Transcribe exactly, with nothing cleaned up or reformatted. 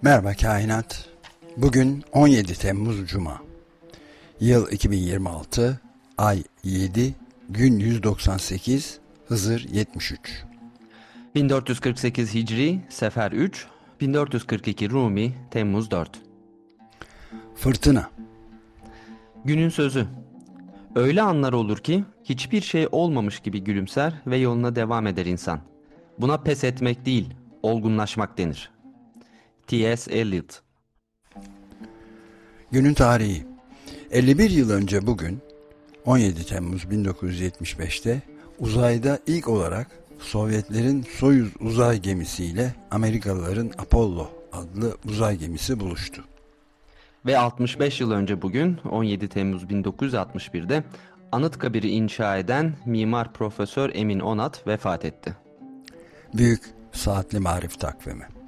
Merhaba Kainat. Bugün on yedi Temmuz Cuma. Yıl iki bin yirmi altı, ay yedi, gün yüz doksan sekiz, Hızır yetmiş üç. bin dört yüz kırk sekiz Hicri, Sefer üç, bin dört yüz kırk iki Rumi, Temmuz dört. Fırtına. Günün sözü. Öyle anlar olur ki hiçbir şey olmamış gibi gülümser ve yoluna devam eder insan. Buna pes etmek değil, olgunlaşmak denir. T S Eliot. Günün tarihi. elli bir yıl önce bugün, on yedi Temmuz bin dokuz yüz yetmiş beşte uzayda ilk olarak Sovyetlerin Soyuz uzay gemisiyle Amerikalıların Apollo adlı uzay gemisi buluştu. Ve altmış beş yıl önce bugün, on yedi Temmuz bin dokuz yüz altmış birde Anıtkabir'i inşa eden Mimar Profesör Emin Onat vefat etti. Büyük Saatli Marif Takvimi.